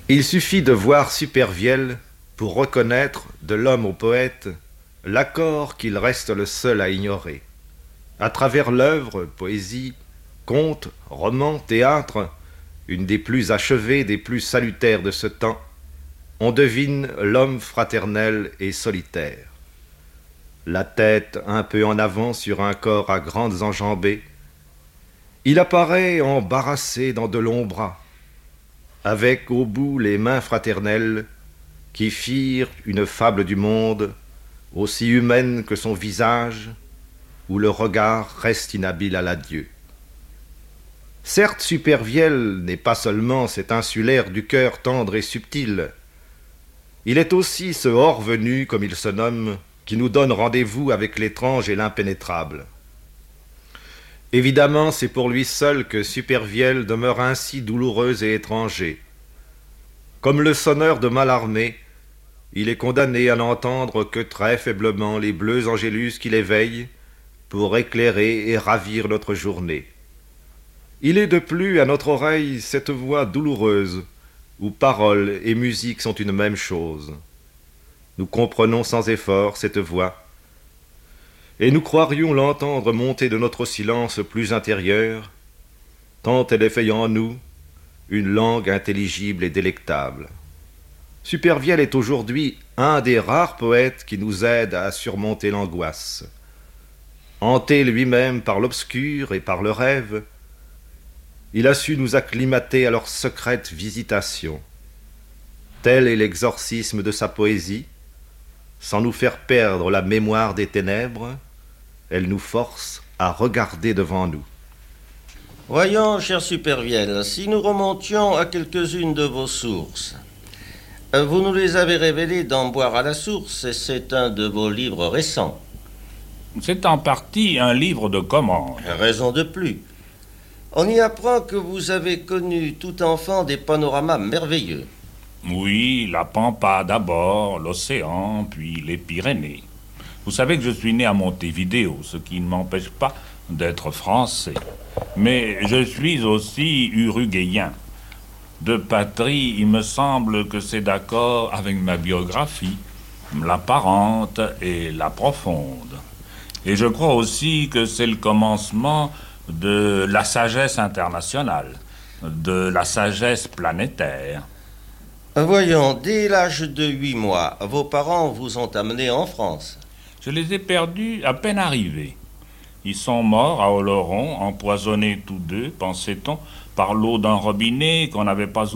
Il suffit de voir Supervielle pour reconnaître, de l'homme au poète, l'accord qu'il reste le seul à ignorer. À travers l'œuvre, poésie, conte, roman, théâtre, une des plus achevées, des plus salutaires de ce temps, on devine l'homme fraternel et solitaire. La tête un peu en avant sur un corps à grandes enjambées, il apparaît embarrassé dans de longs bras, avec au bout les mains fraternelles qui firent une fable du monde aussi humaine que son visage, où le regard reste inhabile à l'adieu. Certes, Supervielle n'est pas seulement cet insulaire du cœur tendre et subtil, il est aussi ce hors-venu, comme il se nomme, qui nous donne rendez-vous avec l'étrange et l'impénétrable. Évidemment, c'est pour lui seul que Supervielle demeure ainsi douloureux et étranger. Comme le sonneur de Mallarmé, il est condamné à n'entendre que très faiblement les bleus angélus qui l'éveillent pour éclairer et ravir notre journée. Il est de plus à notre oreille cette voix douloureuse où paroles et musique sont une même chose. Nous comprenons sans effort cette voix, et nous croirions l'entendre monter de notre silence plus intérieur, tant elle effeuille en nous une langue intelligible et délectable. Supervielle est aujourd'hui un des rares poètes qui nous aident à surmonter l'angoisse. Hanté lui-même par l'obscur et par le rêve, il a su nous acclimater à leur secrète visitation. Tel est l'exorcisme de sa poésie. Sans nous faire perdre la mémoire des ténèbres, elle nous force à regarder devant nous. Voyons, cher Supervielle, si nous remontions à quelques-unes de vos sources. Vous nous les avez révélées dans Boire à la source, et c'est un de vos livres récents. C'est en partie un livre de commande. Raison de plus. On y apprend que vous avez connu tout enfant des panoramas merveilleux. Oui, la pampa d'abord, l'océan, puis les Pyrénées. Vous savez que je suis né à Montevideo, ce qui ne m'empêche pas d'être français. Mais je suis aussi uruguayen. De patrie, il me semble que c'est d'accord avec ma biographie, l'apparente et la profonde. Et je crois aussi que c'est le commencement de la sagesse internationale, de la sagesse planétaire. Voyons, dès l'âge de 8 mois, vos parents vous ont amené en France. Je les ai perdus à peine arrivés. Ils sont morts à Oloron, empoisonnés tous deux, pensait-on, par l'eau d'un robinet qu'on n'avait pas